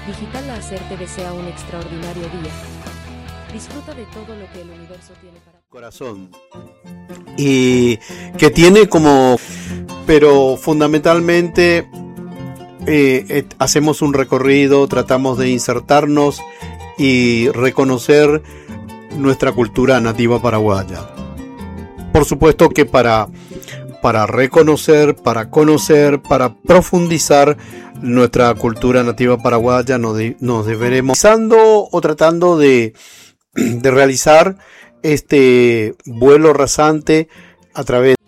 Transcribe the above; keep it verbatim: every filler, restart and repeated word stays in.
Digital Láser te desea un extraordinario día. Disfruta de todo lo que el universo tiene para ti. Corazón. Y que tiene como, pero fundamentalmente eh, eh, hacemos un recorrido, tratamos de insertarnos y reconocer nuestra cultura nativa paraguaya. Por supuesto que para, para reconocer, para conocer, para profundizar nuestra cultura nativa paraguaya nos, de, nos deberemos realizando o tratando de, de realizar este vuelo rasante a través